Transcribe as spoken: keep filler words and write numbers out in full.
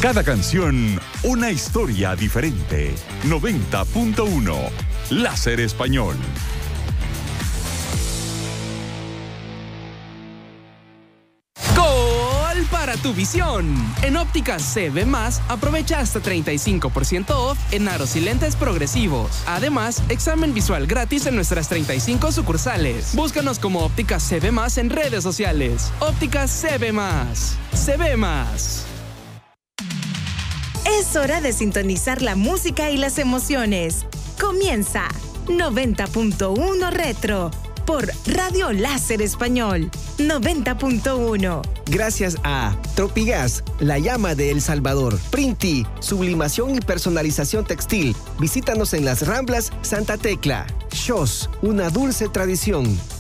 Cada canción, una historia diferente. noventa punto uno, Láser Español. ¡Gol para tu visión! En Ópticas C V más, aprovecha hasta treinta y cinco por ciento off en aros y lentes progresivos. Además, examen visual gratis en nuestras treinta y cinco sucursales. Búscanos como Ópticas C V más en redes sociales. Ópticas C V más. Se ve más. Es hora de sintonizar la música y las emociones. Comienza noventa punto uno Retro por Radio Láser Español. noventa punto uno. Gracias a Tropigas, la llama de El Salvador. Printi, sublimación y personalización textil. Visítanos en las Ramblas Santa Tecla. Shos, una dulce tradición.